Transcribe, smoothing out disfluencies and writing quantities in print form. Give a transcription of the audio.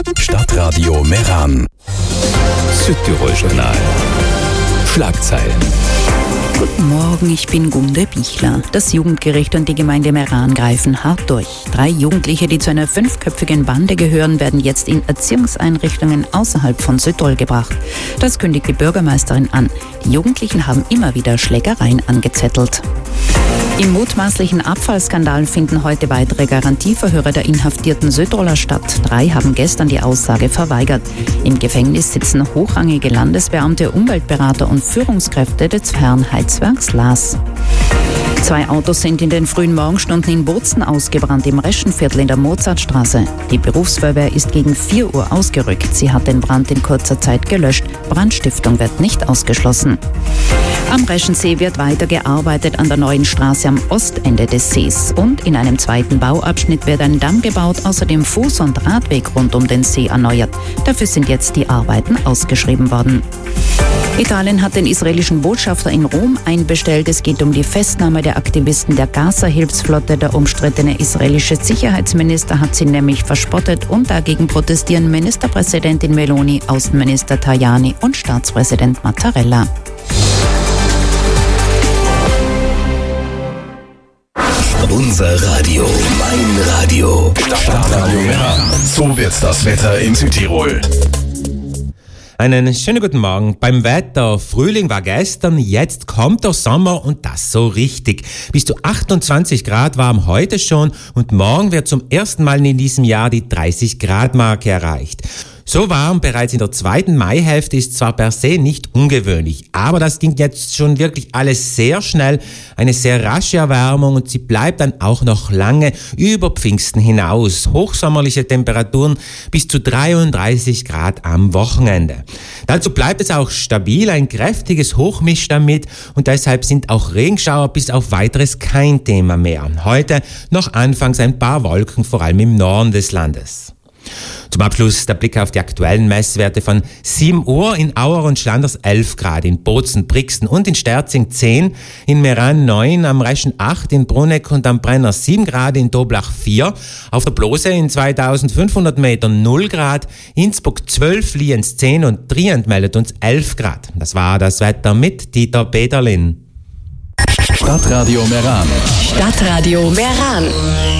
Stadtradio Meran. Südtirol-Journal. Schlagzeilen. Guten Morgen, ich bin Gunde Bichler. Das Jugendgericht und die Gemeinde Meran greifen hart durch. 3 Jugendliche, die zu einer 5-köpfigen Bande gehören, werden jetzt in Erziehungseinrichtungen außerhalb von Südtirol gebracht. Das kündigt die Bürgermeisterin an. Die Jugendlichen haben immer wieder Schlägereien angezettelt. Im mutmaßlichen Abfallskandal finden heute weitere Garantieverhöre der Inhaftierten Südtiroler statt. 3 haben gestern die Aussage verweigert. Im Gefängnis sitzen hochrangige Landesbeamte, Umweltberater und Führungskräfte des Fernheizwerks LAS. 2 Autos sind in den frühen Morgenstunden in Bozen ausgebrannt, im Reschenviertel in der Mozartstraße. Die Berufsfeuerwehr ist gegen 4 Uhr ausgerückt. Sie hat den Brand in kurzer Zeit gelöscht. Brandstiftung wird nicht ausgeschlossen. Am Reschensee wird weiter gearbeitet an der neuen Straße am Ostende des Sees. Und in einem zweiten Bauabschnitt wird ein Damm gebaut, außerdem Fuß- und Radweg rund um den See erneuert. Dafür sind jetzt die Arbeiten ausgeschrieben worden. Italien hat den israelischen Botschafter in Rom einbestellt. Es geht um die Festnahme der Aktivisten der Gaza-Hilfsflotte. Der umstrittene israelische Sicherheitsminister hat sie nämlich verspottet und dagegen protestieren Ministerpräsidentin Meloni, Außenminister Tajani und Staatspräsident Mattarella. Unser Radio, mein Radio. Stadtradio Meran. So wird das Wetter in Südtirol. Einen schönen guten Morgen. Beim Wetter, Frühling war gestern, jetzt kommt der Sommer und das so richtig. Bis zu 28 Grad warm heute schon und morgen wird zum ersten Mal in diesem Jahr die 30-Grad-Marke erreicht. So warm bereits in der 2. Maihälfte ist zwar per se nicht ungewöhnlich, aber das ging jetzt schon wirklich alles sehr schnell, eine sehr rasche Erwärmung und sie bleibt dann auch noch lange über Pfingsten hinaus. Hochsommerliche Temperaturen bis zu 33 Grad am Wochenende. Dazu bleibt es auch stabil, ein kräftiges Hoch mischt damit und deshalb sind auch Regenschauer bis auf weiteres kein Thema mehr. Heute noch anfangs ein paar Wolken, vor allem im Norden des Landes. Zum Abschluss der Blick auf die aktuellen Messwerte von 7 Uhr in Auer und Schlanders 11 Grad, in Bozen, Brixen und in Sterzing 10, in Meran 9, am Reschen 8, in Bruneck und am Brenner 7 Grad, in Doblach 4, auf der Blose in 2500 Metern 0 Grad, Innsbruck 12, Lienz 10 und Trient meldet uns 11 Grad. Das war das Wetter mit Dieter Peterlin. Stadtradio Meran. Stadtradio Meran.